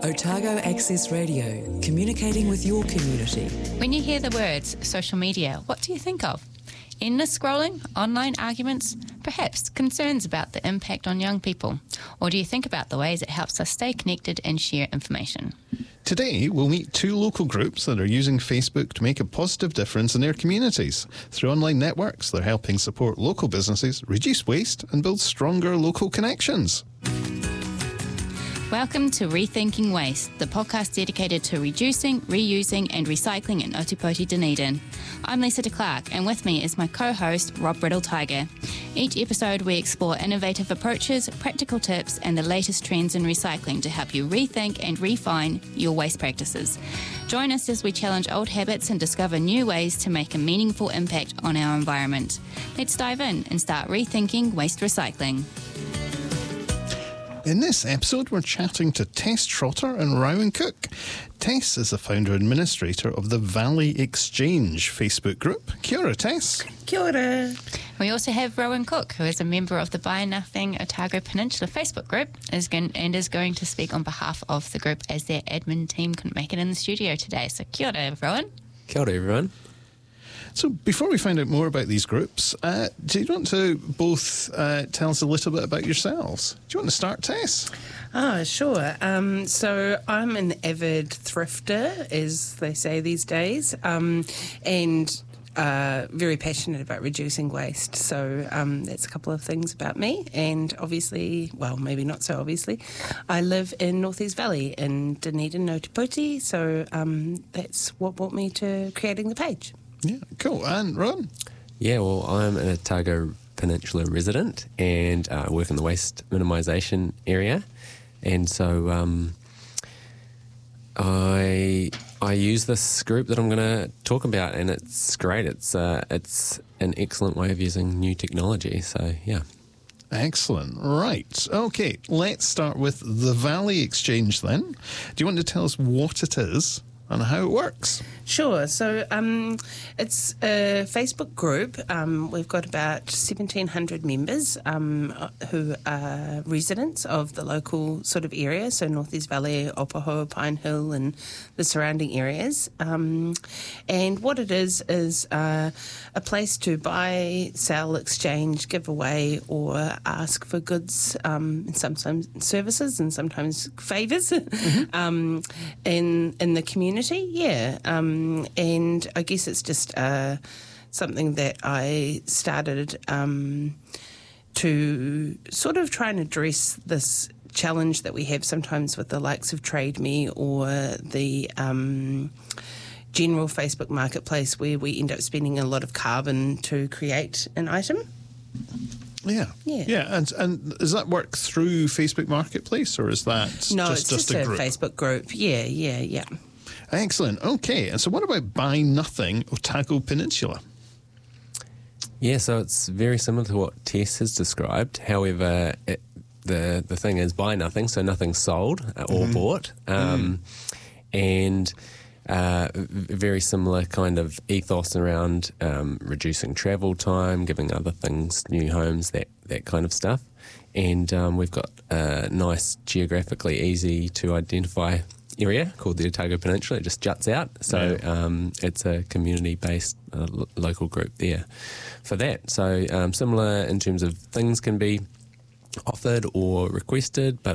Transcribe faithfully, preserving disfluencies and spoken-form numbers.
Otago Access Radio, communicating with your community. When you hear the words social media, what do you think of? Endless scrolling, online arguments, perhaps concerns about the impact on young people? Or do you think about the ways it helps us stay connected and share information? Today, we'll meet two local groups that are using Facebook to make a positive difference in their communities. Through online networks, they're helping support local businesses, reduce waste and build stronger local connections. Welcome to Rethinking Waste, the podcast dedicated to reducing, reusing and recycling in Otipoti, Dunedin. I'm Lisa de Clark, and with me is my co-host, Rob Riddle-Tiger. Each episode we explore innovative approaches, practical tips and the latest trends in recycling to help you rethink and refine your waste practices. Join us as we challenge old habits and discover new ways to make a meaningful impact on our environment. Let's dive in and start rethinking waste recycling. In this episode, we're chatting to Tess Trotter and Rowan Cook. Tess is the founder and administrator of the Valley Exchange Facebook group. Kia ora, Tess. Kia ora. We also have Rowan Cook, who is a member of the Buy Nothing Otago Peninsula Facebook group is going, and is going to speak on behalf of the group as their admin team couldn't make it in the studio today. So kia ora, Rowan. Kia ora, everyone. So before we find out more about these groups, uh, do you want to both uh, tell us a little bit about yourselves? Do you want to start, Tess? Ah, sure. Um, so I'm an avid thrifter, as they say these days, um, and uh, very passionate about reducing waste. So um, that's a couple of things about me. And obviously, well, maybe not so obviously, I live in North East Valley in Dunedin, Otipoti. So um, that's what brought me to creating the page. Yeah, cool. And Ron? Yeah, well, I'm an Otago Peninsula resident and uh, work in the waste minimisation area. And so um, I I use this group that I'm going to talk about, and it's great. It's uh, it's an excellent way of using new technology. So, yeah. Excellent. Right. Okay, let's start with the Valley Exchange then. Do you want to tell us what it is and how it works? Sure. So um, it's a Facebook group. Um, we've got about seventeen hundred members um, who are residents of the local sort of area, so North East Valley, Opahoa, Pine Hill and the surrounding areas. Um, and what it is is uh, a place to buy, sell, exchange, give away or ask for goods, um, and sometimes services and sometimes favours mm-hmm. um, in, in the community. Yeah. Um, and I guess it's just uh, something that I started um, to sort of try and address this challenge that we have sometimes with the likes of Trade Me or the um, general Facebook marketplace, where we end up spending a lot of carbon to create an item. Yeah, yeah, yeah. And and does that work through Facebook Marketplace, or is that no? just, It's just, just a a group? Facebook group. Yeah, yeah, yeah. Excellent. Okay, and so what about Buy Nothing Otago Peninsula? Yeah, so it's very similar to what Tess has described. However, it, the the thing is buy nothing, so nothing's sold or mm-hmm. bought, um, mm. and uh, very similar kind of ethos around um, reducing travel time, giving other things new homes, that that kind of stuff. And um, we've got a nice, geographically easy to identify area called the Otago Peninsula. It just juts out, so yeah. um, it's a community-based uh, lo- local group there for that. So um, similar in terms of things can be offered or requested, but